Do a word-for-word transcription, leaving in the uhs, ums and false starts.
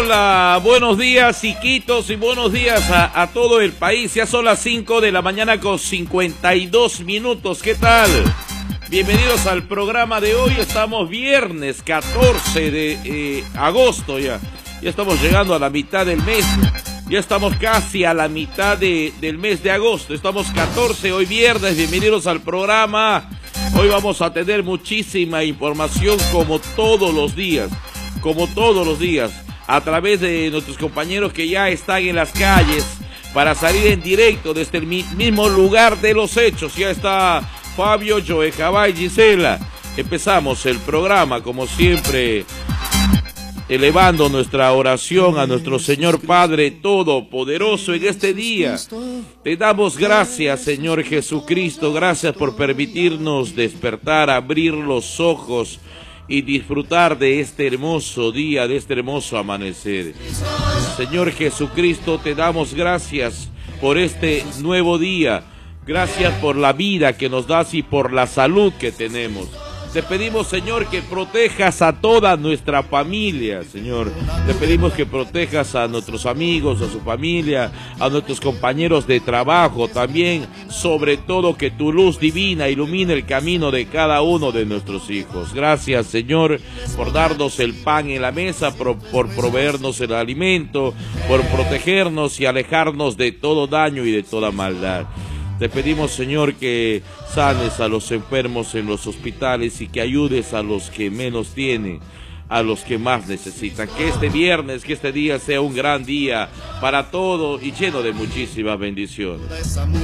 hola, buenos días Iquitos y buenos días a, a todo el país. Ya son las cinco de la mañana con cincuenta y dos minutos. ¿Qué tal? Bienvenidos al programa de hoy. Estamos viernes catorce de eh, agosto ya. Ya estamos llegando a la mitad del mes. Ya estamos casi a la mitad de, del mes de agosto. Estamos catorce hoy viernes. Bienvenidos al programa. Hoy vamos a tener muchísima información como todos los días. Como todos los días. A través de nuestros compañeros que ya están en las calles para salir en directo desde el mismo lugar de los hechos. Ya está Fabio, Joe Jabay, Gisela. Empezamos el programa como siempre, elevando nuestra oración a nuestro Señor Padre Todopoderoso en este día. Te damos gracias, Señor Jesucristo, gracias por permitirnos despertar, abrir los ojos y disfrutar de este hermoso día, de este hermoso amanecer. Señor Jesucristo, te damos gracias por este nuevo día. Gracias por la vida que nos das y por la salud que tenemos. Te pedimos, Señor, que protejas a toda nuestra familia, Señor. Te pedimos que protejas a nuestros amigos, a su familia, a nuestros compañeros de trabajo también. Sobre todo, que tu luz divina ilumine el camino de cada uno de nuestros hijos. Gracias, Señor, por darnos el pan en la mesa, por, por proveernos el alimento, por protegernos y alejarnos de todo daño y de toda maldad. Te pedimos, Señor, que sanes a los enfermos en los hospitales y que ayudes a los que menos tienen, a los que más necesitan. Que este viernes, que este día sea un gran día para todos y lleno de muchísimas bendiciones.